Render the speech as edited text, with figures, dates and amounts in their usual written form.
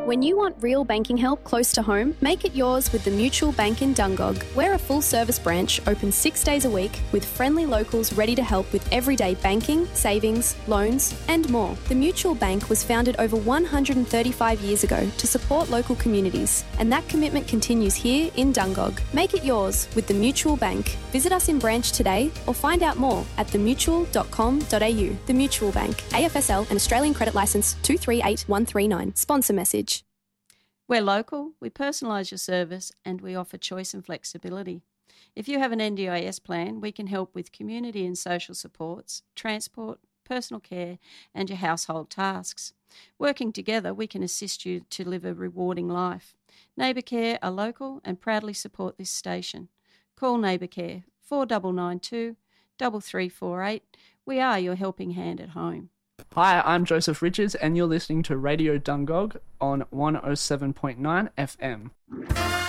When you want real banking help close to home, make it yours with the Mutual Bank in Dungog. We're a full-service branch open 6 days a week with friendly locals ready to help with everyday banking, savings, loans and more. The Mutual Bank was founded over 135 years ago to support local communities, and that commitment continues here in Dungog. Make it yours with the Mutual Bank. Visit us in branch today or find out more at themutual.com.au. The Mutual Bank, AFSL and Australian Credit Licence 238139. Sponsor message. We're local, we personalise your service and we offer choice and flexibility. If you have an NDIS plan, we can help with community and social supports, transport, personal care and your household tasks. Working together, we can assist you to live a rewarding life. Neighbour Care are local and proudly support this station. Call Neighbour Care 4992 3348. We are your helping hand at home. Hi, I'm Joseph Richards and you're listening to Radio Dungog on 107.9 FM.